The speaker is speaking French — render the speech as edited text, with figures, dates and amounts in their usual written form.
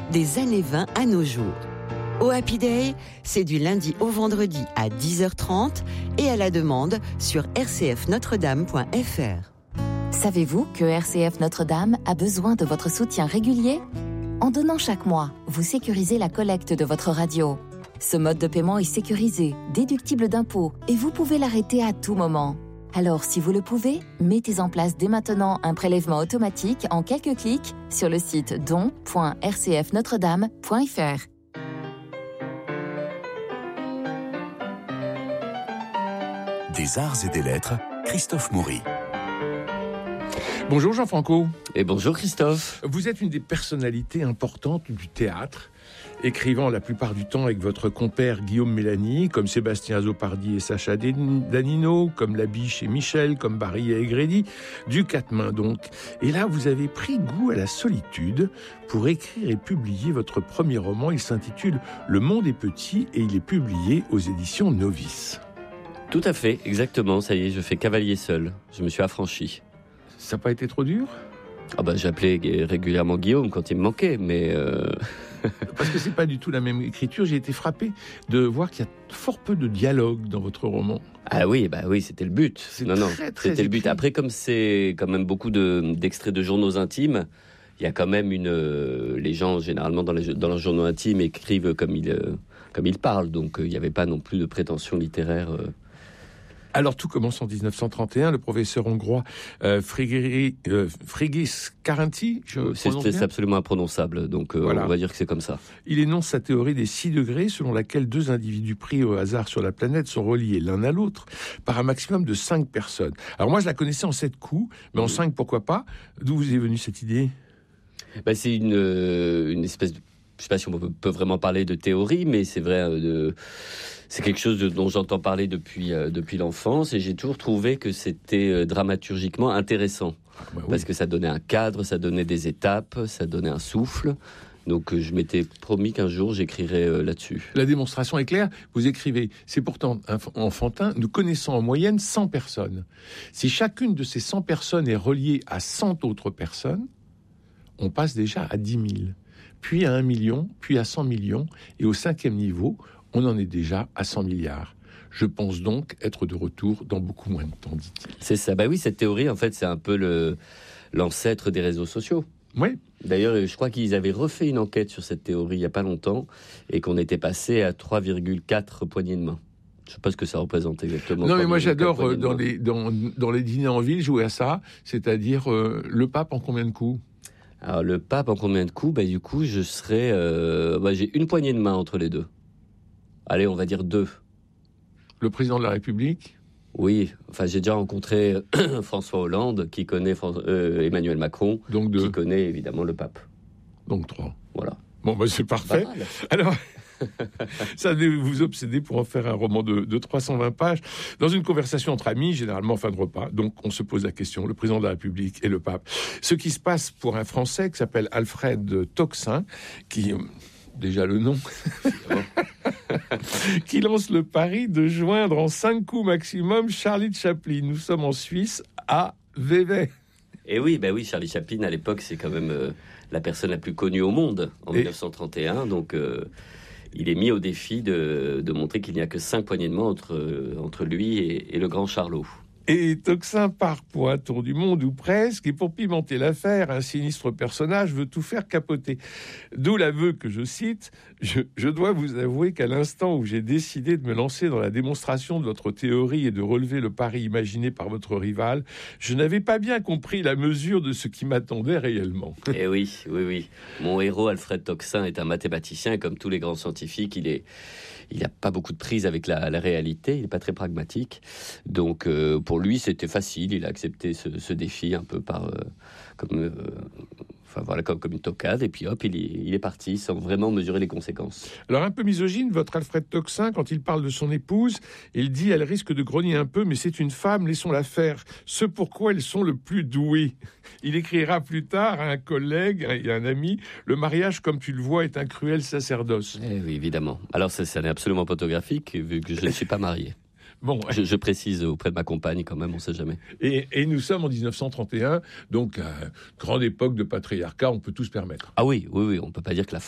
des années 20 à nos jours. Au Happy Day, c'est du lundi au vendredi à 10h30 et à la demande sur rcfnotredame.fr. Savez-vous que RCF Notre-Dame a besoin de votre soutien régulier ? En donnant chaque mois, vous sécurisez la collecte de votre radio. Ce mode de paiement est sécurisé, déductible d'impôts et vous pouvez l'arrêter à tout moment. Alors, si vous le pouvez, mettez en place dès maintenant un prélèvement automatique en quelques clics sur le site don.rcfnotredame.fr. Des arts et des lettres, Christophe Maury. Bonjour Jean-Franco. Et bonjour Christophe. Vous êtes une des personnalités importantes du théâtre, écrivant la plupart du temps avec votre compère Guillaume Mélanie, comme Sébastien Azopardi et Sacha Danino, comme Labiche et Michel, comme Barry et Egrédi, du quatre mains donc. Et là, vous avez pris goût à la solitude pour écrire et publier votre premier roman. Il s'intitule « Le monde est petit » et il est publié aux éditions Novice. Tout à fait, exactement. Ça y est, je fais cavalier seul. Je me suis affranchi. Ça n'a pas été trop dur ? J'appelais régulièrement Guillaume quand il me manquait, mais... Parce que c'est pas du tout la même écriture. J'ai été frappé de voir qu'il y a fort peu de dialogue dans votre roman. Ah oui, c'était le but. Très c'était le but. écrit. Après, comme c'est quand même beaucoup d'extraits de journaux intimes, il y a quand même les gens, généralement, dans leurs journaux intimes, écrivent comme ils parlent. Donc, il n'y avait pas non plus de prétention littéraire... Alors, tout commence en 1931. Le professeur hongrois Frigis Karinti, c'est absolument imprononçable, donc voilà. On va dire que c'est comme ça. Il énonce sa théorie des 6 degrés, selon laquelle 2 individus pris au hasard sur la planète sont reliés l'un à l'autre par un maximum de 5 personnes. Alors moi, je la connaissais en 7 coups, mais en 5, pourquoi pas ? D'où vous est venue cette idée ? C'est une espèce de... Je ne sais pas si on peut vraiment parler de théorie, mais c'est vrai... C'est quelque chose dont j'entends parler depuis l'enfance et j'ai toujours trouvé que c'était dramaturgiquement intéressant. Oui. Parce que ça donnait un cadre, ça donnait des étapes, ça donnait un souffle. Donc je m'étais promis qu'un jour j'écrirais là-dessus. La démonstration est claire, vous écrivez. C'est pourtant enfantin, nous connaissons en moyenne 100 personnes. Si chacune de ces 100 personnes est reliée à 100 autres personnes, on passe déjà à 10 000. Puis à 1 million, puis à 100 millions. Et au 5e niveau, on en est déjà à 100 milliards. Je pense donc être de retour dans beaucoup moins de temps, dit-il. C'est ça. Oui, cette théorie, en fait, c'est un peu l'ancêtre des réseaux sociaux. Oui. D'ailleurs, je crois qu'ils avaient refait une enquête sur cette théorie il n'y a pas longtemps et qu'on était passé à 3,4 poignées de main. Je ne sais pas ce que ça représente exactement. Non, mais moi j'adore dans les dîners en ville jouer à ça, c'est-à-dire le pape en combien de coups ? Alors, le pape en combien de coups ? Du coup, je serais... j'ai une poignée de main entre les deux. Allez, on va dire 2. Le président de la République ? Oui, j'ai déjà rencontré François Hollande, qui connaît Emmanuel Macron, donc 2. Qui connaît évidemment le pape. Donc 3. Voilà. Bon, c'est parfait. Alors, ça devait vous obséder pour en faire un roman de 320 pages. Dans une conversation entre amis, généralement en fin de repas, donc on se pose la question, le président de la République et le pape. Ce qui se passe pour un Français qui s'appelle Alfred Toxin, qui... Déjà le nom, qui lance le pari de joindre en 5 coups maximum Charlie Chaplin. Nous sommes en Suisse, à Vevey. Et oui, Charlie Chaplin, à l'époque, c'est quand même la personne la plus connue au monde, en 1931. Donc, il est mis au défi de montrer qu'il n'y a que 5 poignées de main entre lui et le grand Charlot. Et Toxin part pour un tour du monde, ou presque, et pour pimenter l'affaire, un sinistre personnage veut tout faire capoter. D'où l'aveu que je cite, je dois vous avouer qu'à l'instant où j'ai décidé de me lancer dans la démonstration de votre théorie et de relever le pari imaginé par votre rival, je n'avais pas bien compris la mesure de ce qui m'attendait réellement. Et oui. Mon héros, Alfred Toxin, est un mathématicien, et comme tous les grands scientifiques, il n'a pas beaucoup de prise avec la réalité, il n'est pas très pragmatique. Donc, pour lui, c'était facile, il a accepté ce défi un peu comme une toquade, et puis hop, il est parti sans vraiment mesurer les conséquences. Alors, un peu misogyne, votre Alfred Toxin, quand il parle de son épouse, il dit « Elle risque de grogner un peu, mais c'est une femme, laissons-la faire. Ce pourquoi elles sont le plus douées. » Il écrira plus tard à un collègue et à un ami « Le mariage, comme tu le vois, est un cruel sacerdoce. » Eh oui, évidemment. Alors, ça n'est absolument pas photographique, vu que je ne suis pas marié. Bon, je précise auprès de ma compagne quand même, on ne sait jamais. Et nous sommes en 1931, donc grande époque de patriarcat, on peut tout se permettre. Ah oui, on ne peut pas dire que la